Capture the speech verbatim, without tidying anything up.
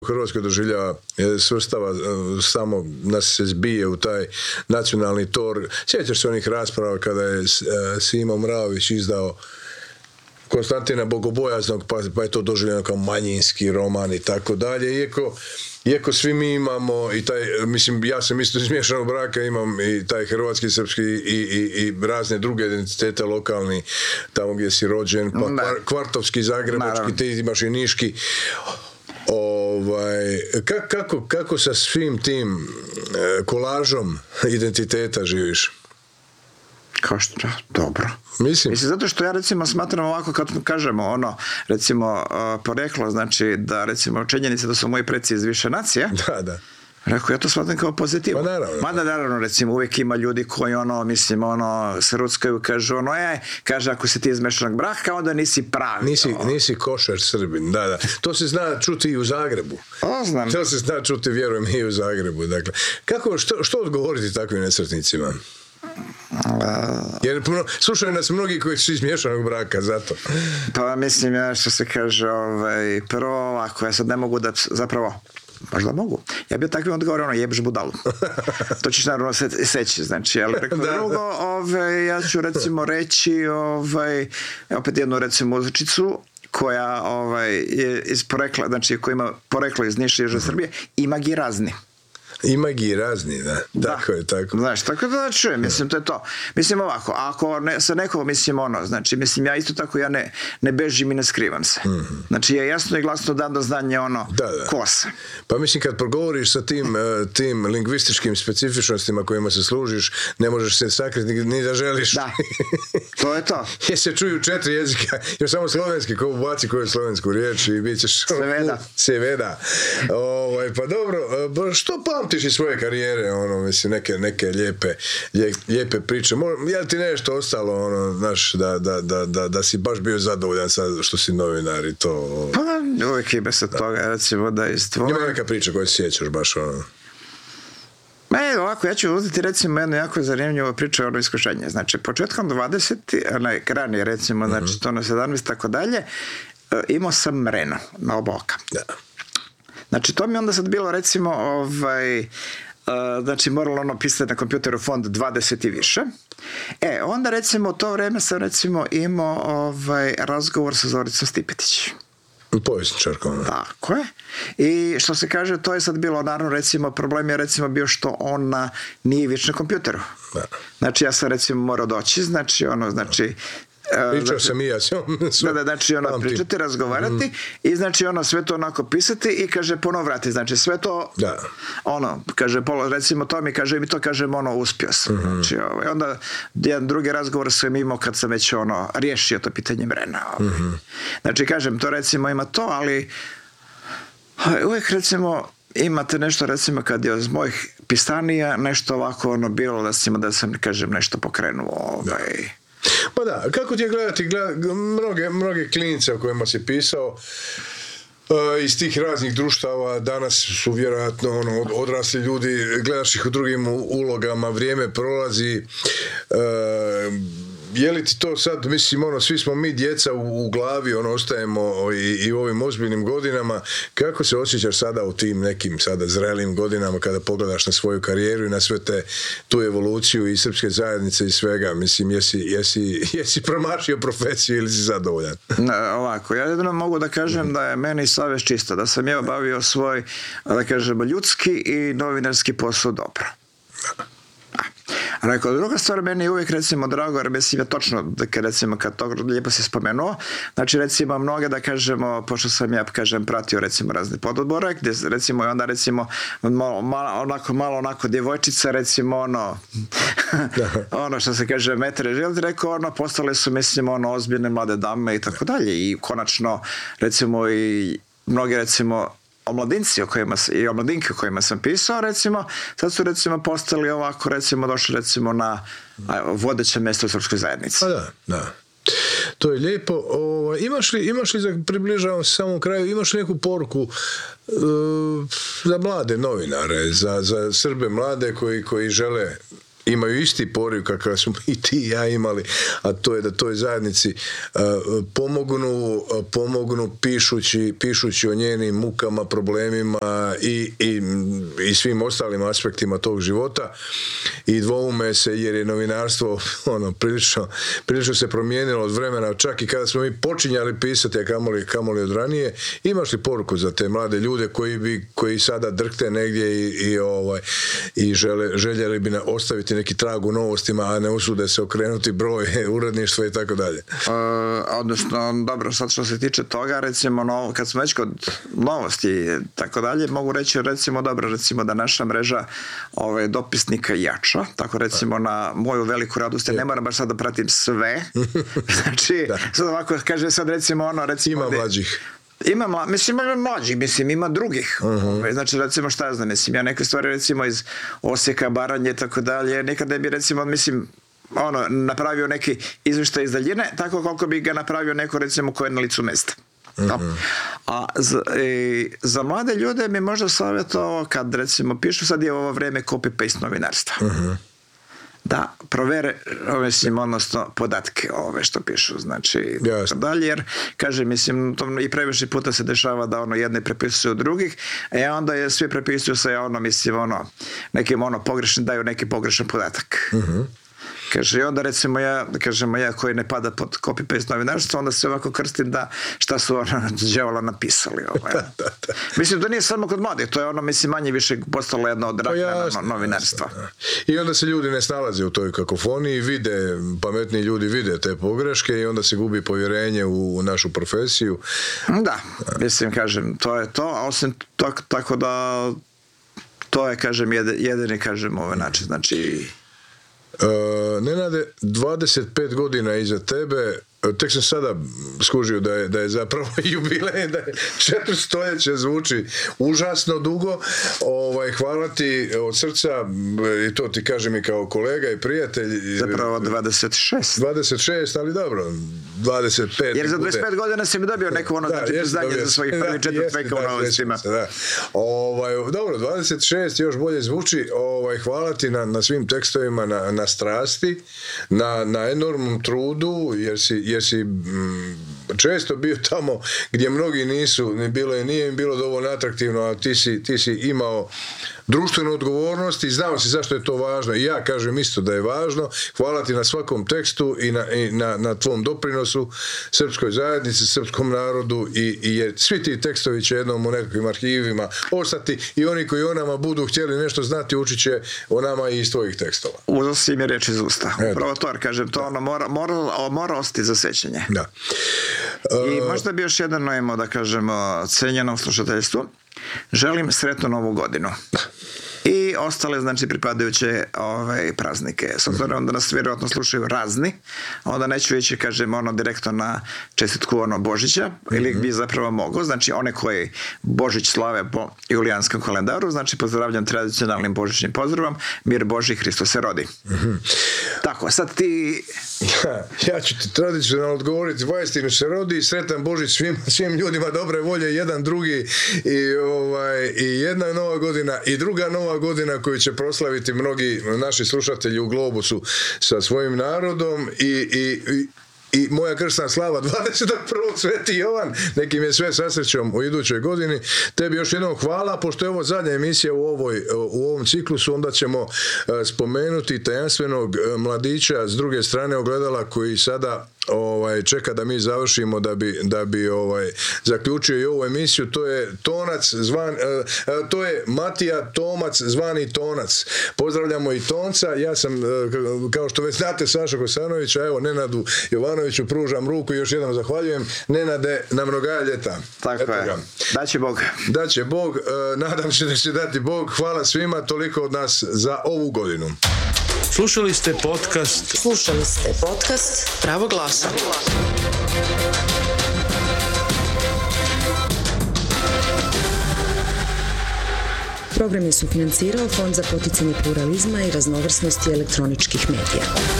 u Hrvatskoj doživljava, svrstava, samo nas se zbije u taj nacionalni tor. Sjećaš se onih rasprava kada je Simo Mravić izdao Konstantina Bogobojaznog, pa, pa je to doživljeno kao manjinski roman i tako dalje. Iako, iako svi mi imamo i taj, mislim, ja sam isto iz miješanog braka, imam i taj hrvatski, srpski i, i, i razne druge identitete lokalni, tamo gdje si rođen, pa ne. Kvartovski, zagrebački, ti imaš i niški. Ovaj, kako, kako sa svim tim kolažom identiteta živiš? Kao što, dobro. Mislim. Mislim, zato što ja recimo smatram ovako, kad kažemo ono, recimo, uh, poreklo, znači da recimo činjenica da su moji preci iz više nacije, da, da. Rekao, ja to shvatam kao pozitivno. Pa naravno. Mada naravno, recimo, uvijek ima ljudi koji ono, mislim, ono, se ruckaju, kažu ono, e, kaže, ako si ti iz mešanog braka, onda nisi pravi. Nisi, nisi košar Srbin, da, da. To se zna čuti i u Zagrebu. O, znam. To se zna čuti, vjerujem, i u Zagrebu. Dakle, kako, što, što odgovoriti takvim nesretnicima? Jer slušaju nas mnogi koji su iz miješanog braka, zato. Pa mislim, ja što se kaže, ovaj, prvo ovako, ja sad ne mogu da, zapravo, možda mogu. Ja bi takvim odgovorio, ono, jebeš budalu. To ćeš naravno se, seći, znači, ali preko da, drugo, ovaj, ja ću recimo reći, ovaj, opet jednu recimo uzrečicu, koja ovaj, je iz porekla, znači, koja ima poreklo iz Niša i Južne Srbije, ima gi razni. Ima gi razni, da. Tako da. je, tako. Znaš, tako da čujem, mislim, to je to. Mislim ovako, ako ne, sa nekom, mislim, ono, znači, mislim, ja isto tako, ja ne, ne bežim i ne skrivam se. Mm-hmm. Znači, ja jasno i glasno dam do znanja, ono, da, da. ko sam. Pa mislim, kad progovoriš sa tim, tim lingvističkim specifičnostima kojima se služiš, ne možeš se sakriti ni, ni da želiš. Da, to je to. Jer se čuju četiri jezika, još samo slovenski, ko ubaci koju slovensku riječ i bit ćeš... Seveda. Seveda. Ovaj, pa dobro, što pamtiš iz svoje karijere, ono, mislim, neke, neke lijepe, lijepe priče. Je li ti nešto ostalo, ono, znaš, da, da, da, da, da si baš bio zadovoljan sad što si novinar i to... Pa, uvijek ima se toga, recimo, da izdvojim. Ima neka priča koju se sjećaš baš, ono... E, ovako, ja ću uzeti recimo jednu jako zanimljivu priču o ono iskušenje. Znači, početkom dvadesetih, onaj ranije recimo, mm-hmm. znači to na sedamnaest tako dalje, imao sam Renault na oba oka. Da. Znači, to mi onda sad bilo recimo, ovaj, uh, znači moralo ono pisati na kompjuteru font dvadeset i više. E, onda recimo u to vrijeme sam recimo imao ovaj, razgovor sa Zoricom Stipetić. Povjesničarkom. Tako je. I što se kaže, to je sad bilo, naravno, recimo, problem je recimo bio što ona nije više na kompjuteru. Da. Znači, ja sam recimo morao doći, znači, ono, znači, pričao znači, sam i ja s njom. Da, da, znači ono pričati, razgovarati mm. i znači ono sve to onako pisati i kaže ponovo vrati, znači sve to da. Ono, kaže polo, recimo to mi kaže mi to kažem ono uspio sam, mm-hmm. znači ovaj, onda jedan drugi razgovor sam imao kad sam već ono riješio to pitanje Brena, ovaj. mm-hmm. Znači kažem to recimo ima to, ali uvijek recimo imate nešto recimo kad je od mojih pisanija nešto ovako ono bilo recimo da sam kažem nešto pokrenuo ovaj. Da. Pa da, kako ti je gledati gleda, mnoge, mnoge klinice o kojima si pisao uh, iz tih raznih društava, danas su vjerojatno ono, odrasli ljudi, gledaš ih u drugim ulogama, vrijeme prolazi, uh, je li ti to sad, mislim, ono, svi smo mi djeca u, u glavi, ono, ostajemo i, i u ovim ozbiljnim godinama, kako se osjećaš sada u tim nekim sada zrelim godinama kada pogledaš na svoju karijeru i na sve te, tu evoluciju i srpske zajednice i svega, mislim, jesi, jesi, jesi promašio profesiju ili si zadovoljan? Ne, ovako, ja jedino mogu da kažem mm-hmm. da je meni savjest čista, da sam ja obavio svoj, da kažem, ljudski i novinarski posao dobro. Rekao, druga stvar, meni je uvijek recimo drago, jer mislim je točno, da recimo kad to lijepo si spomenuo, znači recimo mnoge da kažemo, pošto sam ja kažem pratio recimo razne pododbore, gdje recimo i onda recimo malo, malo, onako, malo onako djevojčica recimo ono, ono što se kaže metre želiti, rekao ono, postale su mislim ono ozbiljne mlade dame i tako dalje i konačno recimo i mnogi recimo omladinci o kojima, i omladinke o kojima sam pisao, recimo, sad su recimo postali ovako, recimo, došli recimo na vodeće mjesto u srpskoj zajednici. Pa da, da. To je lijepo. O, imaš li, imaš li za približavam se samom kraju, imaš li neku poruku uh, za mlade novinare, za, za Srbe mlade koji, koji žele imaju isti poriv kakav smo i ti i ja imali, a to je da toj zajednici uh, pomognu, uh, pomognu pišući, pišući o njenim mukama, problemima i, i, i svim ostalim aspektima tog života i dvoume se jer je novinarstvo ono, prilično, prilično se promijenilo od vremena, čak i kada smo mi počinjali pisati, a kamoli, kamoli od ranije. Imaš li poruku za te mlade ljude koji, bi, koji sada drhte negdje i, i, ovaj, i žele, željeli bi ostaviti neki trag u novostima, a ne usude se okrenuti broj uredništva i tako dalje? Odnosno, dobro, sad što se tiče toga, recimo, no, kad smo već kod novosti i tako dalje, mogu reći, recimo, dobro, recimo da naša mreža ove, dopisnika jača, tako recimo na moju veliku radost, ja ne moram baš sad da pratim sve, znači, da. Sad ovako, kaže sad recimo ono, recimo... Ima mlađih. Ima, mla, mislim, ima mlađih, mislim, ima drugih. Uh-huh. Znači, recimo, šta ja znam, mislim, ja neke stvari, recimo, iz Osijeka, Baranje, tako dalje, nikada bi, recimo, mislim, ono, napravio neki izvještaj iz daljine, tako koliko bi ga napravio neko, recimo, ko je na licu mesta. Uh-huh. A za, e, za mlade ljude mi možda savjetovao, kad, recimo, pišu, sad je ovo vreme copy-paste novinarstva. Uh-huh. Da provere, mislim, odnosno podatke ove što pišu, znači yes. dalje, jer kaže, mislim, to i previše puta se dešava da ono jedne prepisuju od drugih, e onda je svi prepisuju sa ono, mislim, ono, nekim ono pogrešnim, daju neki pogrešan podatak. Uh-huh. Kaže, i onda recimo ja, kažemo ja koji ne pada pod copy-paste novinarstvo, onda se ovako krstim da šta su ono đavola napisali. Ovaj. da, da, da. Mislim, to nije samo kod mladih, to je ono, mislim, manje više postalo jedno od rakna no, novinarstva. Jasno, i onda se ljudi ne snalaze u toj kakofoniji, vide, pametni ljudi vide te pogreške i onda se gubi povjerenje u, u našu profesiju. Da, mislim, kažem, to je to, a osim tako, tako da to je, kažem, jedini, kažem, ovaj način, znači... Uh, Nenade, dvadeset pet godina iza tebe, tek sam sada skužio da je, da je zapravo jubilej, da je četiri stoljeće, zvuči užasno dugo. Ovaj, hvala ti od srca, i to ti kažem i kao kolega i prijatelj. Zapravo dvadeset šest. dvadeset šest, ali dobro, dvadeset pet. Jer za dvadeset pet godina si mi dobio neko ono, da, znači priznanje za svojih prvi četvrt veka u novostima. Da. Ovaj, dobro, dvadeset šest još bolje zvuči. Ovaj, hvala ti na, na svim tekstovima, na, na strasti, na, na enormnom trudu, jer si jer si mm, često bio tamo gdje mnogi nisu, ni bilo je, nije im bilo dovoljno atraktivno, a ti si, ti si imao društvenu odgovornost i znao si zašto je to važno. I ja kažem isto da je važno. Hvala ti na svakom tekstu i na, i na, na tvom doprinosu srpskoj zajednici, srpskom narodu i, i jer svi ti tekstovi će jednom u nekakvim arhivima ostati i oni koji o nama budu htjeli nešto znati učit će o nama i iz tvojih tekstova. Uzeo si mi reč iz usta. Upravo to, kažem, to ono mora, mora, mora ostati za sećanje. Da. I možda bi još jedno imao da kažemo cenjenom slušateljstvu. Želim sretnu novu godinu. I ostale, znači, pripadajuće ove praznike. S obzirom da nas vjerojatno slušaju razni, onda neću ići, kažem, ono direktno na čestitku ono Božića, mm-hmm. ili bi zapravo mogao, znači one koji Božić slave po julijanskom kalendaru, znači pozdravljam tradicionalnim božićnim pozdravom, mir Boži, Hristos se rodi. Mm-hmm. Tako, sad ti... Ja, ja ću ti tradicionalno odgovoriti, vajstinu se rodi, sretan Božić svim, svim ljudima dobre volje, jedan drugi i, ovaj, i jedna nova godina i druga nova godina koju će proslaviti mnogi naši slušatelji u Globusu sa svojim narodom i, i, i I moja krsna slava dvadeset prvog Sveti Jovan, nekim je sve sa srećom u idućoj godini. Tebi još jednom hvala, pošto je ovo zadnja emisija u, ovoj, u ovom ciklusu, onda ćemo spomenuti tajanstvenog mladića s druge strane ogledala koji sada ovaj čeka da mi završimo da bi da bi ovaj zaključio i ovu emisiju. To je Tonac zvan uh, to je Matija Tomac zvani Tonac. Pozdravljamo i Tonca. Ja sam uh, kao što već znate Saša Kosanović, a evo Nenadu Jovanoviću pružam ruku i još jednom zahvaljujem. Nenade, na mnoga ljeta. Tako Eto je. Ga. Daće Bog. Daće Bog. Uh, nadam se da će dati Bog. Hvala svima, toliko od nas za ovu godinu. Slušali ste podcast Slušali ste podcast Pravo glasa. Program je sufinancirao Fond za poticanje pluralizma i raznovrsnosti elektroničkih medija.